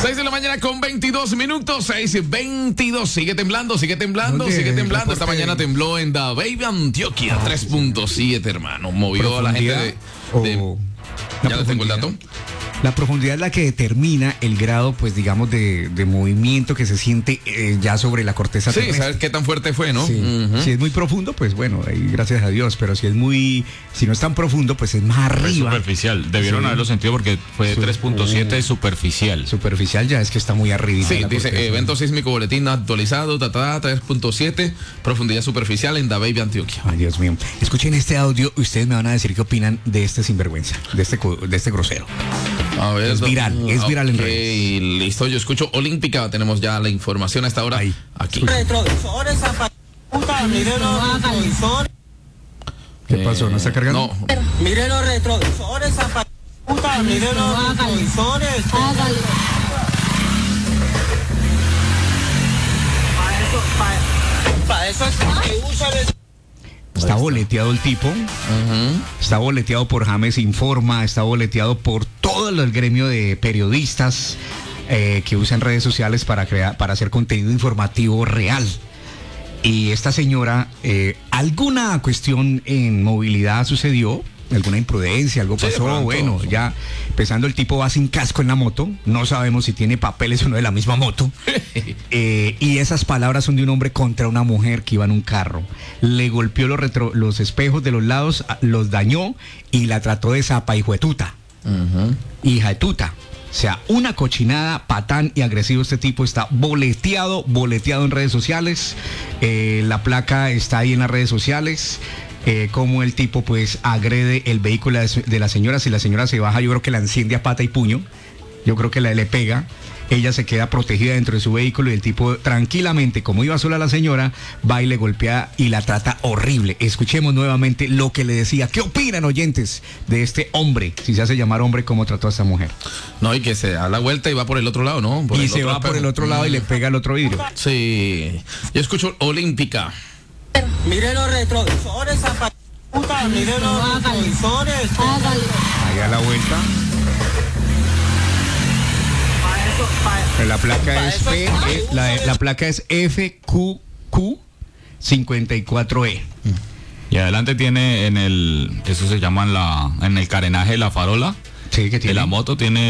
6 de la mañana con 22 minutos, 6:22. Sigue temblando, sigue temblando, Oye, sigue temblando. reporte. Esta mañana tembló en Da Baby, Antioquia, 3.7, hermano. Movió a la gente ya les tengo el dato. La profundidad es la que determina el grado, pues digamos, de movimiento que se siente ya sobre la corteza Sí, terrestre. ¿sabes qué tan fuerte fue, no? Sí. Ujú. Si es muy profundo, pues bueno, ahí gracias a Dios, pero si no es tan profundo, pues es más Fue arriba. superficial. Debieron Sí. haberlo sentido porque fue Su- 3.7 superficial. Superficial ya es que está muy arriba. Sí, dice evento sísmico boletín actualizado, 3.7, profundidad superficial en Da Baby, Antioquia. Ay, Dios mío. Escuchen este audio y ustedes me van a decir qué opinan de este sinvergüenza, de este grosero. A ver, Es viral en ok, redes. listo, yo escucho Olímpica, tenemos ya la información a esta hora Ahí. aquí. Retrovisores, puta, mire los retrovisores. ¿Qué pasó? ¿No está cargando? No, Mire los retrovisores, puta, mire los retrovisores. Para eso es que usa el... Está boleteado el tipo. Está boleteado por James Informa, está boleteado por todo el gremio de periodistas que usan redes sociales para hacer contenido informativo real. Y esta señora, alguna cuestión en movilidad sucedió, alguna imprudencia, algo Sí, de pasó, pronto. bueno, ya empezando el tipo va sin casco en la moto, no sabemos si tiene papeles o no de la misma moto. Y esas palabras son de un hombre contra una mujer que iba en un carro. Le golpeó los espejos de los lados, los dañó y la trató de zapa, hijo de tuta. Hija de tuta. O sea, una cochinada, patán y agresivo. Este tipo está boleteado en redes sociales. La placa está ahí en las redes sociales. Como el tipo pues agrede el vehículo de la señora. Si la señora se baja, yo creo que la enciende a pata y puño. Yo creo que le pega. Ella se queda protegida dentro de su vehículo y el tipo tranquilamente, como iba sola la señora, va y le golpea y la trata horrible. Escuchemos nuevamente lo que le decía. ¿Qué opinan, oyentes, de este hombre, si se hace llamar hombre, cómo trató a esta mujer? no, y que se da la vuelta y va por el otro lado, ¿no? Y se va por el otro lado y le pega al otro vidrio. Sí, yo escucho Olímpica. Mire los retrovisores, puta, mire los retrovisores. Ahí a la vuelta. La placa es la placa es FQQ 54E. Y adelante tiene eso se llama en el carenaje de la farola Sí, que de tiene. la moto, tiene